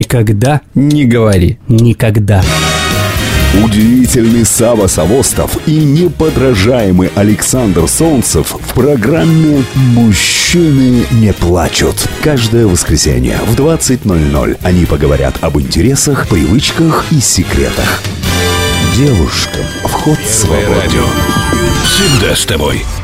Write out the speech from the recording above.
Никогда не говори никогда. Удивительный Сава Савостов и неподражаемый Александр Солнцев в программе «Мужчины не плачут». Каждое воскресенье в 20:00 они поговорят об интересах, привычках и секретах. Девушкам вход свободен. Всегда с тобой.